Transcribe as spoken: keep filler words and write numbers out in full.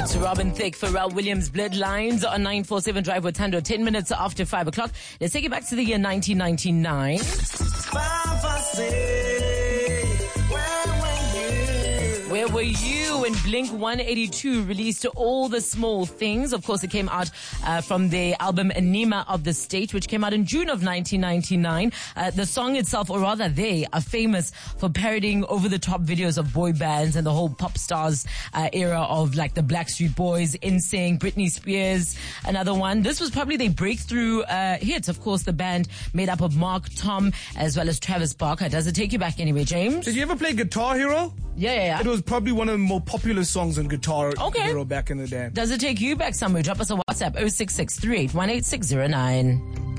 It's Robin Thicke, Pharrell Williams, Bloodlines on nine four seven Drive with Tando. Ten minutes after five o'clock. Let's take it back to the year nineteen ninety-nine. Where were you when Blink one eighty-two released All the Small Things? Of course, it came out uh, from the album Enema of the State, which came out in June of nineteen ninety-nine. Uh, the song itself, or rather they, are famous for parodying over-the-top videos of boy bands and the whole pop stars uh, era of like the Backstreet Boys, N Sync, Britney Spears, another one. This was probably their breakthrough uh, hit. Of course, the band made up of Mark, Tom, as well as Travis Barker. Does it take you back anyway, James? Did you ever play Guitar Hero? Yeah, yeah, yeah. It was probably one of the more popular songs on Guitar okay. Hero back in the day. Does it take you back somewhere? Drop us a WhatsApp oh six six, three eight one, eight six zero nine.